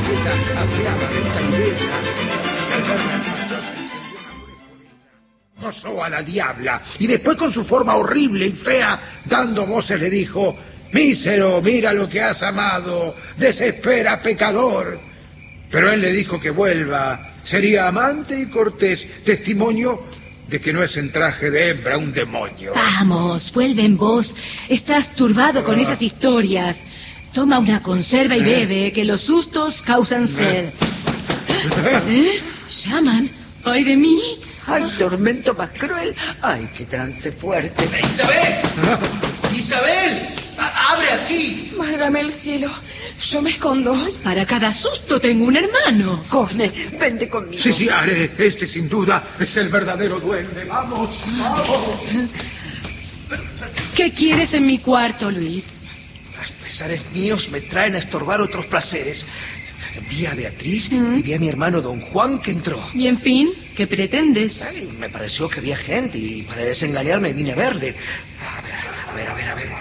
doncella aseada, rica y bella. Al verla el pastor se encendió en amores por ella. Gozó a la diabla y después con su forma horrible y fea, dando voces le dijo: mísero, mira lo que has amado, desespera, pecador. Pero él le dijo que vuelva, sería amante y cortés, testimonio de que no es en traje de hembra un demonio. Vamos, vuelve en vos. Estás turbado con esas historias. Toma una conserva y bebe, que los sustos causan sed. ¿Llaman? ¡Ay de mí! ¡Ay, tormento más cruel! ¡Ay, qué trance fuerte! ¡Isabel! ¡Isabel! ¡Abre aquí! Válgame el cielo. Yo me escondo. Para cada susto tengo un hermano. Corne, vente conmigo. Sí, haré. Este sin duda es el verdadero duende. Vamos, vamos. ¿Qué quieres en mi cuarto, Luis? Los pesares míos me traen a estorbar otros placeres. Vi a Beatriz y vi a mi hermano don Juan que entró. Y en fin, ¿qué pretendes? Ay, me pareció que había gente y para desengañarme vine a verle. A ver.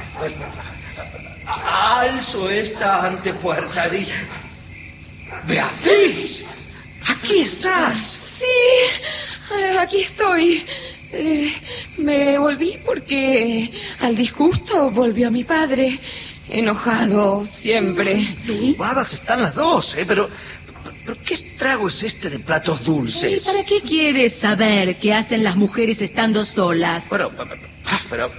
Alzo esta antepuerta y... ¡Beatriz! ¡Aquí estás! Sí, aquí estoy. Me volví porque al disgusto volvió mi padre. Enojado siempre. ¿Sí? Ocupadas están las dos, pero ¿qué estrago es este de platos ¿Y dulces? para qué quieres saber qué hacen las mujeres estando solas? Pero...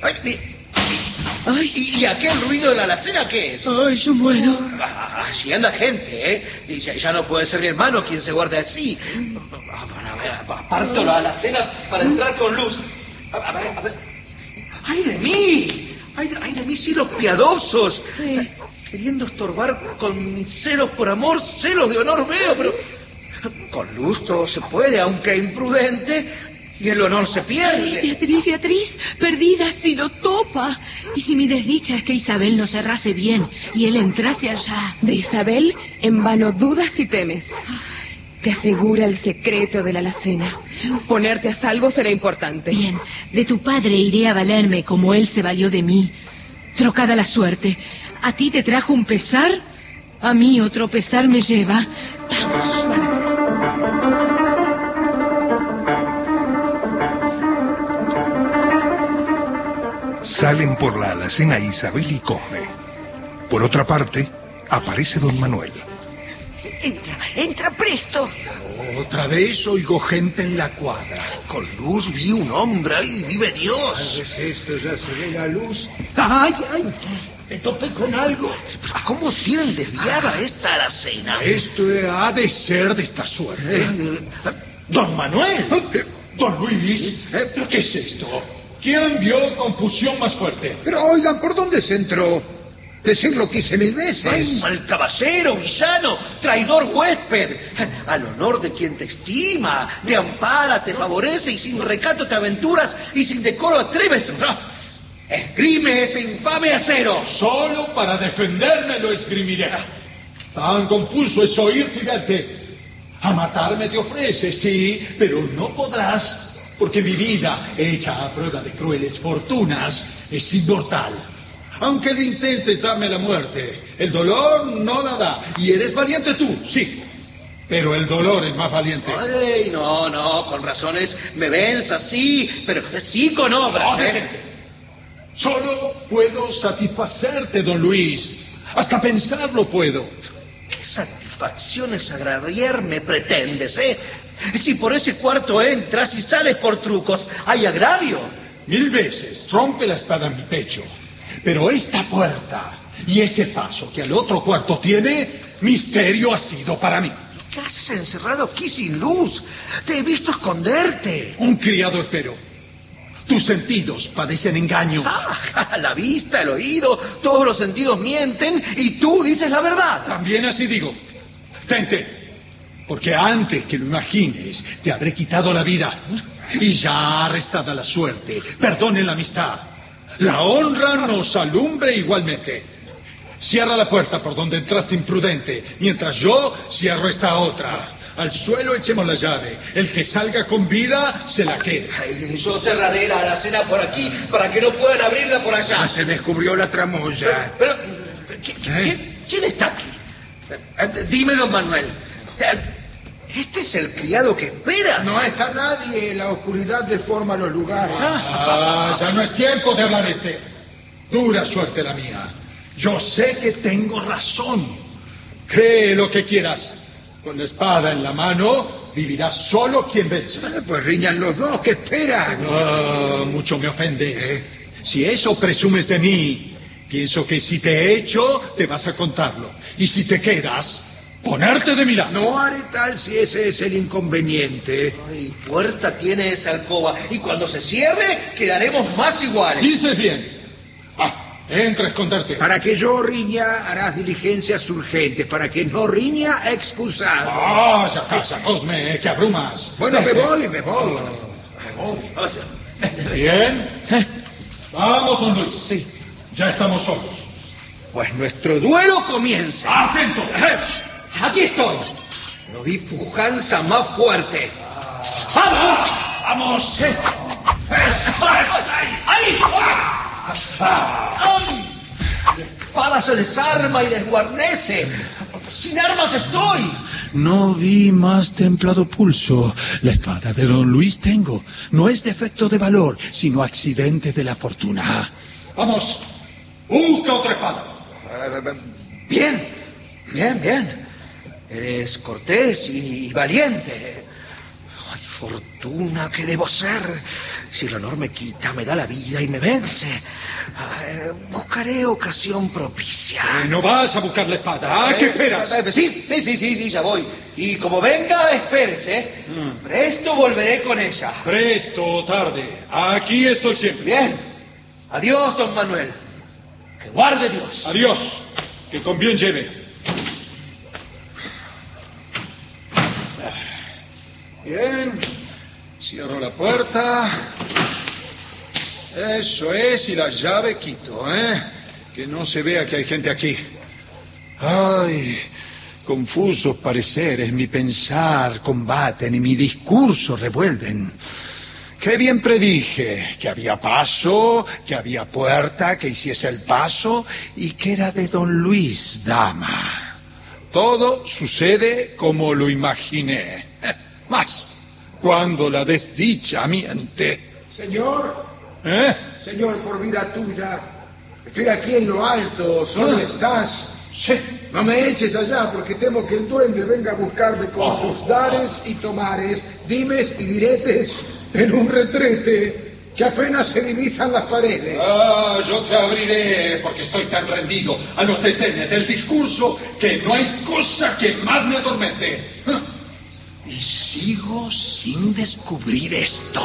Ay, ¿Y aquel ruido de la alacena qué es? ay, yo muero. Allí anda gente, ¿eh? Y ya no puede ser mi hermano quien se guarde así. A ver, aparto la alacena para entrar con luz. A ver. ¡Ay de mí! ¡Ay de mí, cielos piadosos! Sí. Queriendo estorbar con mis celos por amor, celos de honor veo, pero... Con luz todo se puede, aunque imprudente... Y el honor se pierde. Ay, Beatriz, perdida si lo topa. Y si mi desdicha es que Isabel no cerrase bien y él entrase allá. De Isabel, en vano dudas y temes. Te asegura el secreto de la alacena. Ponerte a salvo será importante. Bien, de tu padre iré a valerme como él se valió de mí. Trocada la suerte. ¿A ti te trajo un pesar? A mí otro pesar me lleva. Vamos. Salen por la alacena Isabel y Cosme. Por otra parte, aparece don Manuel. Entra presto. Otra vez oigo gente en la cuadra. Con luz vi un hombre, ¡ay, vive Dios! ¿Qué es esto? Ya se ve la luz. ¡Ay! Me topé con algo. ¿Cómo tienen desviada esta alacena? Esto ha de ser de esta suerte. ¡Don Manuel! ¡Don Luis! ¿Pero qué es esto? ¿Quién vio confusión más fuerte? Pero oigan, ¿por dónde se entró? Decir lo que hice 1000 veces. ¡Ay, mal caballero, villano, traidor huésped! Al honor de quien te estima, te ampara, te favorece y sin recato te aventuras y sin decoro atreves. ¡Esgrime ese infame acero! Solo para defenderme lo esgrimiré. Tan confuso es oírte y verte. A matarme te ofrece, sí, pero no podrás, porque mi vida, hecha a prueba de crueles fortunas, es inmortal. Aunque lo intentes darme la muerte, el dolor no la da. Y eres valiente tú, sí, pero el dolor es más valiente. Ay, no, con razones me venzas, sí, pero sí con obras, Detente. Solo puedo satisfacerte, don Luis. Hasta pensarlo puedo. ¿Qué satisfacciones agraviarme pretendes, Si por ese cuarto entras y sales por trucos, hay agravio. 1000 veces rompe la espada en mi pecho. Pero esta puerta y ese paso que al otro cuarto tiene, misterio ha sido para mí. ¿Qué haces encerrado aquí sin luz? Te he visto esconderte. Un criado espero. Tus sentidos padecen engaños. La vista, el oído, todos los sentidos mienten y tú dices la verdad. También así digo. Tente, porque antes que lo imagines, te habré quitado la vida. Y ya arrestada la suerte, perdone la amistad. La honra nos alumbre igualmente. Cierra la puerta por donde entraste imprudente, mientras yo cierro esta otra. Al suelo echemos la llave. El que salga con vida se la queda. Yo cerraré la alacena por aquí para que no puedan abrirla por allá. Ya se descubrió la tramoya. Pero ¿quién está aquí? Dime, don Manuel, ¿este es el criado que esperas? No está nadie, la oscuridad deforma los lugares. Ya no es tiempo de hablar Dura suerte la mía. Yo sé que tengo razón. Cree lo que quieras. Con la espada en la mano, vivirá solo quien vence. Pues riñan los dos, ¿qué esperan? Mucho me ofendes. Si eso presumes de mí, pienso que si te he hecho, te vas a contarlo. Y si te quedas, ponerte de mi lado. No haré tal si ese es el inconveniente. Ay, puerta tiene esa alcoba. Y cuando se cierre, quedaremos más iguales. Dices bien. Entra a esconderte. Para que yo riña, harás diligencias urgentes. Para que no riña, expulsado. Ya casa, Cosme, que abrumas. Bueno, me voy. Bien. Vamos, don Luis. Sí. Ya estamos solos. Pues nuestro duelo comienza. ¡Atento! Aquí estoy. No vi pujanza más fuerte. ¡Vamos! ¡Vamos! ¡Ahí! ¡Ay! La espada se desarma y desguarnece. Sin armas estoy. No vi más templado pulso. La espada de don Luis tengo. No es defecto de valor, sino accidente de la fortuna. Vamos, busca otra espada. Bien. Eres cortés y valiente. Ay, fortuna, ¿qué debo ser? Si el honor me quita, me da la vida y me vence. Buscaré ocasión propicia. No vas a buscar la espada. ¿Qué esperas? Sí, ya voy. Y como venga, espérese. Presto volveré con ella. Presto o tarde. Aquí estoy siempre. Bien. Adiós, don Manuel. Que guarde Dios. Adiós. Que con bien lleve. Bien. Cierro la puerta. Eso es, y la llave quito, Que no se vea que hay gente aquí. Ay, confusos pareceres, mi pensar combaten y mi discurso revuelven. Qué bien predije, que había paso, que había puerta, que hiciese el paso, y que era de don Luis, dama. Todo sucede como lo imaginé. Mas, cuando la desdicha miente... Señor, Señor, por vida tuya, estoy aquí en lo alto, ¿dónde estás? Sí. No me eches allá, porque temo que el duende venga a buscarme con sus dares y tomares, dimes y diretes en un retrete que apenas se divisan las paredes. Yo te abriré, porque estoy tan rendido a los desdenes del discurso que no hay cosa que más me atormente. Y sigo sin descubrir esto.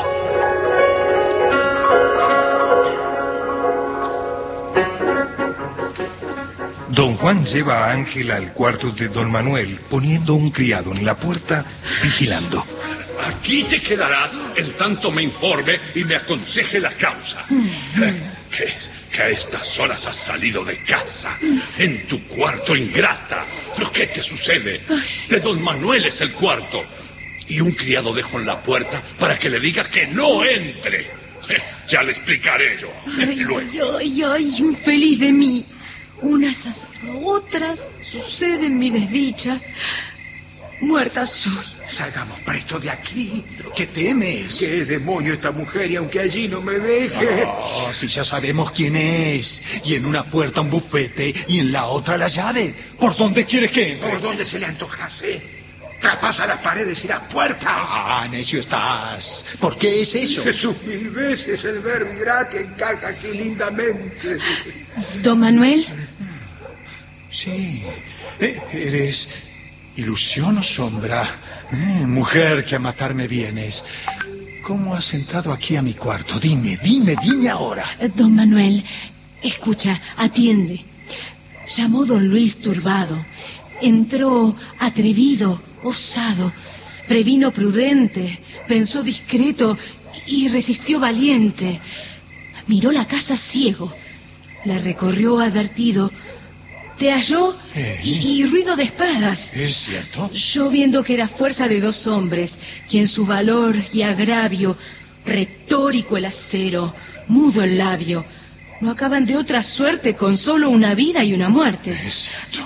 Don Juan lleva a Ángela al cuarto de don Manuel, poniendo un criado en la puerta, vigilando. Aquí te quedarás en tanto me informe y me aconseje la causa. Que a estas horas has salido de casa, en tu cuarto, ingrata. ¿Pero qué te sucede? De don Manuel es el cuarto. Y un criado dejo en la puerta para que le diga que no entre. Ya le explicaré yo. Luego. Ay, infeliz de mí. Unas a otras suceden mis desdichas. Muerta soy. Salgamos presto de aquí. ¿Pero qué temes? ¿Qué demonio esta mujer? Y aunque allí no me deje... Si ya sabemos quién es. Y en una puerta un bufete y en la otra la llave. ¿Por dónde quieres que entre? Por donde se le antojase. Traspasa las paredes y las puertas. Necio estás. ¿Por qué es eso? Jesús, 1000 veces el verbo gratia encaja aquí lindamente. ¿Don Manuel? Sí. ¿Eres ilusión o sombra? Mujer que a matarme vienes. ¿Cómo has entrado aquí a mi cuarto? Dime ahora. Don Manuel, escucha, atiende. Llamó don Luis turbado. Entró atrevido, osado. Previno prudente. Pensó discreto y resistió valiente. Miró la casa ciego. La recorrió advertido. Te halló y ruido de espadas. ¿Es cierto? Yo viendo que era fuerza de 2 hombres, quien su valor y agravio, retórico el acero, mudo el labio, no acaban de otra suerte con solo una vida y una muerte. Es cierto.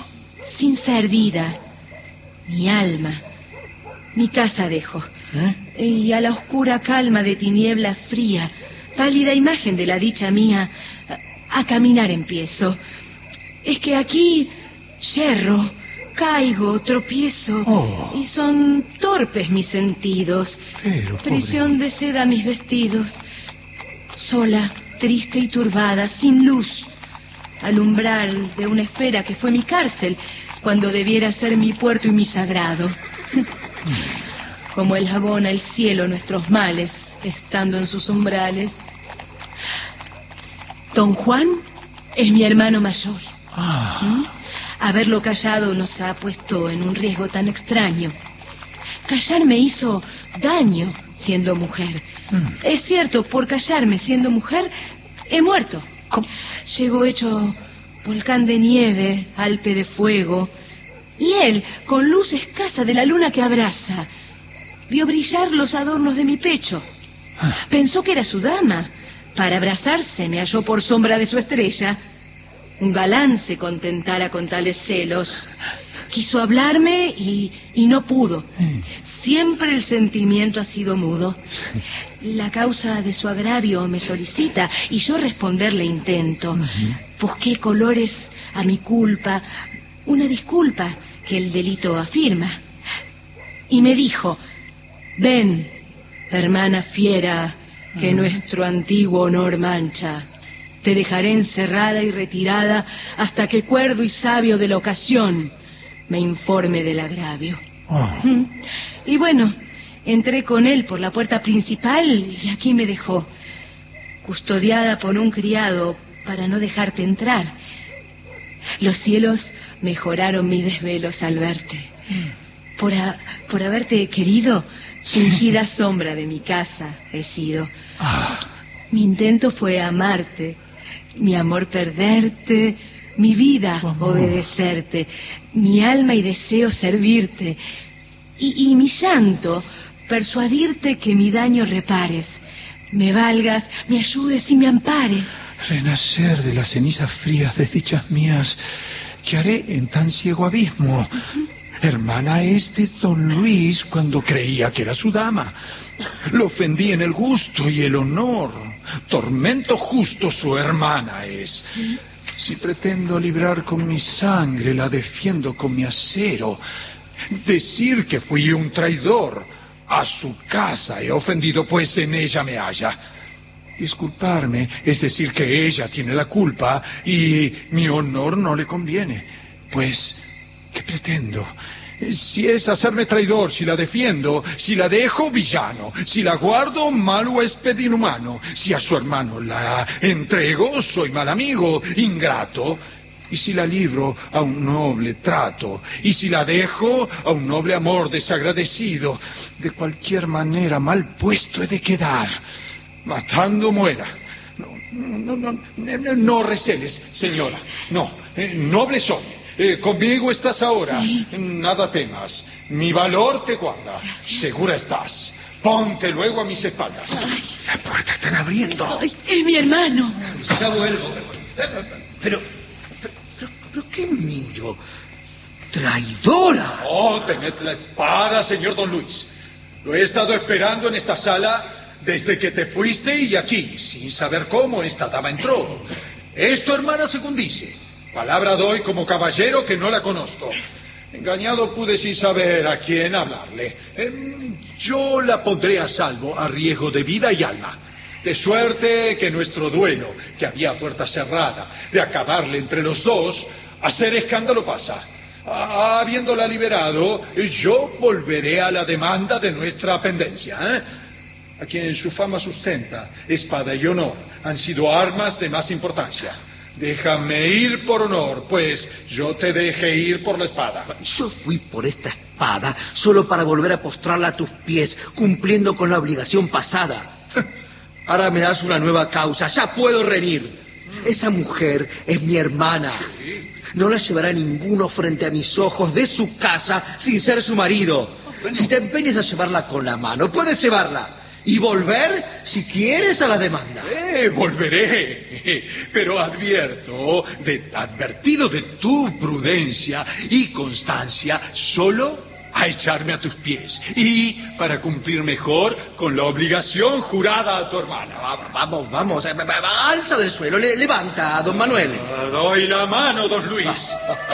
sin ser vida, mi alma, mi casa dejo. Y a la oscura calma de tiniebla fría, pálida imagen de la dicha mía, a caminar empiezo. Es que aquí yerro, caigo, tropiezo, y son torpes mis sentidos. Prisión de seda mis vestidos. Sola, triste y turbada, sin luz, al umbral de una esfera que fue mi cárcel, cuando debiera ser mi puerto y mi sagrado. Como él abona el cielo nuestros males, estando en sus umbrales. Don Juan es mi hermano mayor. Haberlo callado nos ha puesto en un riesgo tan extraño. Callar me hizo daño siendo mujer. Es cierto, por callarme siendo mujer, he muerto. Llegó hecho volcán de nieve, alpe de fuego. Y él, con luz escasa de la luna que abraza, vio brillar los adornos de mi pecho. Pensó que era su dama. Para abrazarse me halló por sombra de su estrella. Un galán se contentara con tales celos. Quiso hablarme y no pudo. Siempre el sentimiento ha sido mudo. La causa de su agravio me solicita y yo responderle intento. Busqué colores a mi culpa, una disculpa que el delito afirma. Y me dijo: ven, hermana fiera, que nuestro antiguo honor mancha. Te dejaré encerrada y retirada hasta que cuerdo y sabio de la ocasión me informe del agravio. Y bueno, entré con él por la puerta principal y aquí me dejó, custodiada por un criado para no dejarte entrar. Los cielos mejoraron mis desvelos al verte. Por haberte querido, fingida sombra de mi casa he sido. Mi intento fue amarte, mi amor perderte, mi vida obedecerte, mi alma y deseo servirte, y mi llanto persuadirte que mi daño repares, me valgas, me ayudes y me ampares. Renacer de las cenizas frías desdichas mías, ¿qué haré en tan ciego abismo? Hermana es de don Luis cuando creía que era su dama. Lo ofendí en el gusto y el honor. Tormento justo su hermana es. Si pretendo librar con mi sangre, la defiendo con mi acero. Decir que fui un traidor, a su casa he ofendido, pues en ella me halla. Disculparme es decir que ella tiene la culpa y mi honor no le conviene. Pues, ¿qué pretendo? Si es hacerme traidor, si la defiendo, si la dejo, villano, si la guardo, mal huésped inhumano, si a su hermano la entrego, soy mal amigo, ingrato, y si la libro, a un noble trato, y si la dejo, a un noble amor desagradecido, de cualquier manera mal puesto he de quedar, matando muera. No receles, señora, no, noble soy. Conmigo estás ahora. Sí. Nada temas. Mi valor te guarda. Gracias. Segura estás. Ponte luego a mis espaldas. La puerta están abriendo. Ay, es mi hermano. Ya vuelvo. Pero ¿qué miro? ¡Traidora! Oh, tened la espada, señor don Luis. Lo he estado esperando en esta sala desde que te fuiste y aquí, sin saber cómo esta dama entró. Esto, hermana, según dice. Palabra doy como caballero que no la conozco. Engañado pude sin saber a quién hablarle. Yo la pondré a salvo a riesgo de vida y alma. De suerte que nuestro duelo, que había puerta cerrada, de acabarle entre los dos, hacer escándalo pasa. Habiéndola liberado, yo volveré a la demanda de nuestra pendencia, a quien su fama sustenta, espada y honor, han sido armas de más importancia. Déjame ir por honor, pues yo te dejé ir por la espada. Yo fui por esta espada solo para volver a postrarla a tus pies, cumpliendo con la obligación pasada. Ahora me das una nueva causa, ya puedo renir. Esa mujer es mi hermana. No la llevará ninguno frente a mis ojos de su casa sin ser su marido. Si te empeñas a llevarla con la mano, puedes llevarla. Y volver, si quieres, a la demanda. Volveré, pero advertido de tu prudencia y constancia, solo a echarme a tus pies y para cumplir mejor con la obligación jurada a tu hermana. Vamos, alza del suelo, levanta, don Manuel. Doy la mano, don Luis.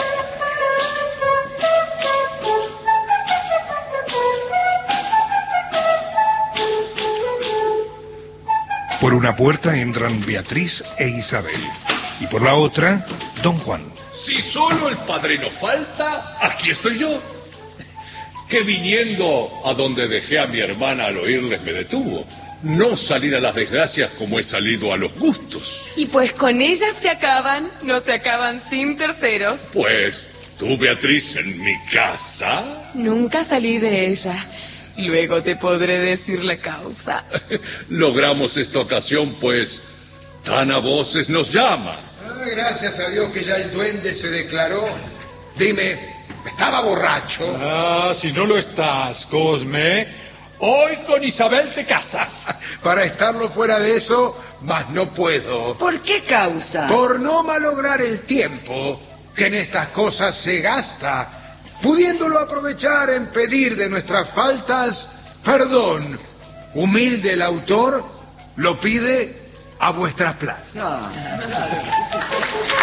Por una puerta entran Beatriz e Isabel, y por la otra, don Juan. Si solo el padrino falta, aquí estoy yo. Que viniendo a donde dejé a mi hermana al oírles me detuvo. No salir a las desgracias como he salido a los gustos. Y pues con ellas se acaban, no se acaban sin terceros. Pues, tú, Beatriz, en mi casa... Nunca salí de ella. Luego te podré decir la causa. Logramos esta ocasión, pues, tan a voces nos llama. Gracias a Dios que ya el duende se declaró. Dime, ¿estaba borracho? Si no lo estás, Cosme, hoy con Isabel te casas. Para estarlo fuera de eso, mas no puedo. ¿Por qué causa? Por no malograr el tiempo que en estas cosas se gasta, pudiéndolo aprovechar en pedir de nuestras faltas perdón. Humilde el autor lo pide a vuestras plazas.